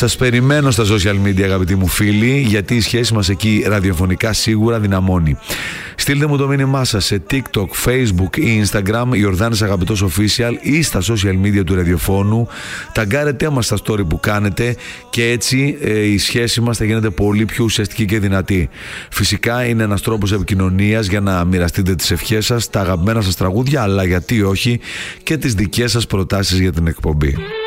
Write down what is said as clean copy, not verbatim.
Σας περιμένω στα social media, αγαπητοί μου φίλοι, γιατί η σχέση μας εκεί ραδιοφωνικά σίγουρα δυναμώνει. Στείλτε μου το μήνυμά σας σε TikTok, Facebook ή Instagram, Ιορδάνης Αγαπητός Official, ή στα social media του ραδιοφώνου. Ταγκάρετε μας στα story που κάνετε και έτσι η σχέση μας θα γίνεται πολύ πιο ουσιαστική και δυνατή. Φυσικά είναι ένας τρόπος επικοινωνίας για να μοιραστείτε τις ευχές σας, τα αγαπημένα σας τραγούδια, αλλά γιατί όχι και τις δικές σας προτάσεις για την εκπομπή.